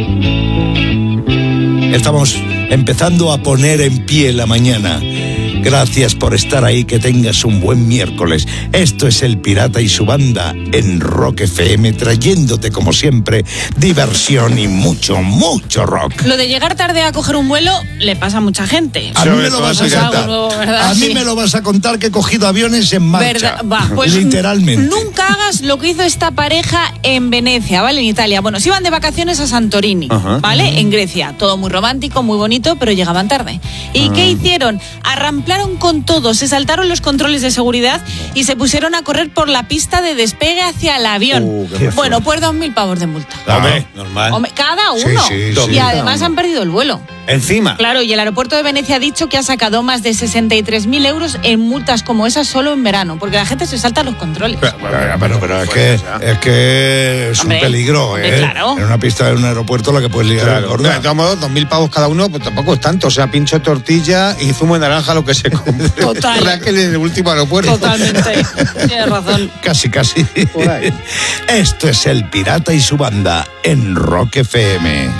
Estamos empezando a poner en pie la mañana. Gracias por estar ahí, que tengas un buen miércoles. Esto es El Pirata y su banda en Rock FM, trayéndote como siempre diversión y mucho, mucho rock. Lo de llegar tarde a coger un vuelo le pasa a mucha gente. A mí me lo vas a contar. A mí me lo vas a contar, que he cogido aviones en marcha. Pues literalmente. Nunca hagas lo que hizo esta pareja en Venecia, ¿vale? En Italia. Bueno, se iban de vacaciones a Santorini, ¿vale? En Grecia. Todo muy romántico, muy bonito, pero llegaban tarde. ¿Y qué hicieron? Arramplaron con todo, se saltaron los controles de seguridad y se pusieron a correr por la pista de despegue hacia el avión. Bueno, pues 2.000 pavos de multa. Normal. Cada uno. Sí, y además han perdido el vuelo. Encima. Claro, y el aeropuerto de Venecia ha dicho que ha sacado más de 63.000 euros en multas como esas solo en verano, porque la gente se salta los controles. Pero es que es un peligro, ¿eh? Claro. En una pista de un aeropuerto la que puedes liar. Claro. De todos modos, 2.000 pavos cada uno, pues tampoco es tanto. O sea, pincho tortilla y zumo de naranja, lo que se compre. Total. Raquel en el último aeropuerto. Totalmente. Tienes razón. Casi. Por ahí. Esto es El Pirata y su banda en Rock FM.